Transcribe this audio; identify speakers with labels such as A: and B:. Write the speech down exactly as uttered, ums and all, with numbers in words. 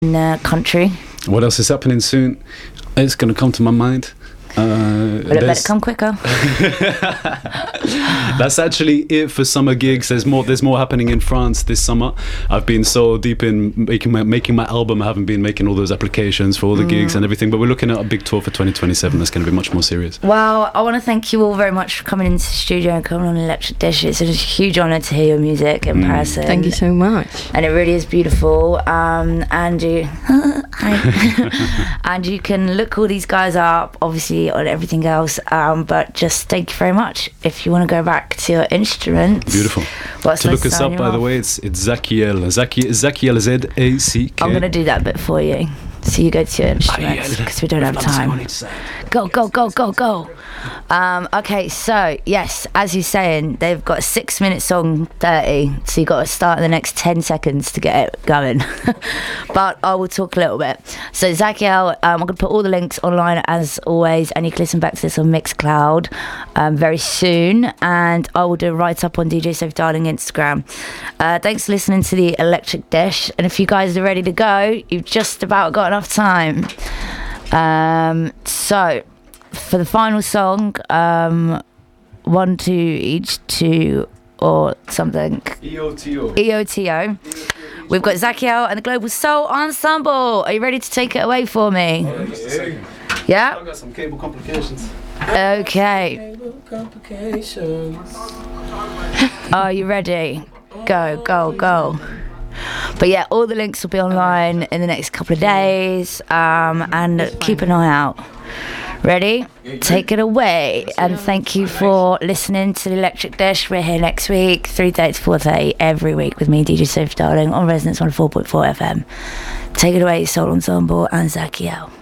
A: in the country.
B: What else is happening soon? It's going to come to my mind. Uh,
A: Will it better come quicker?
B: That's actually it for summer gigs. There's more. There's more happening in France this summer. I've been so deep in making my making my album. I haven't been making all those applications for all the mm. gigs and everything. But we're looking at a big tour for twenty twenty-seven. That's going to be much more serious.
A: Well, I want to thank you all very much for coming into the studio and coming on Electric Dish. It's a huge honour to hear your music in mm. person.
C: Thank you so much.
A: And it really is beautiful. Um, and you, and you can look all these guys up, obviously, on everything else. Um, but just thank you very much. If you want to go back to your instruments.
B: Beautiful.
A: What's
B: to look us up, by off? the way, it's it's Zakiel. Zaki, Zakiel, Z A C K.
A: I'm going to do that bit for you. So you go to your instruments because we don't have time. Go, go, go, go, go. Um, okay, so yes, as you're saying, they've got a six minute song, thirty. So you've got to start in the next ten seconds to get it going. But I will talk a little bit. So Zakiel, um, I'm going to put all the links online as always, and you can listen back to this on Mixcloud um, very soon. And I will do a write up on D J Sophie Darling Instagram. Uh, thanks for listening to the Electric Dish. And if you guys are ready to go, you've just about got enough time. Um, so for the final song, um, one, two, each, two, or something.
B: E O T O.
A: E O T O. We've got Zakiel and the Global Soul Ensemble. Are you ready to take it away for me?
B: Oh, just a second.
A: Yeah?
B: I've got some cable complications.
A: Okay.
B: Cable complications.
A: Are you ready? Go, go, go. But yeah, all the links will be online in the next couple of days, um, and keep an eye out. Ready? Take it away. And thank you for listening to the Electric Dish. We're here next week, three thirty to four thirty every week with me, D J Sophie Darling, on Resonance one oh four point four F M. Take it away, Soul Ensemble and Zakiel.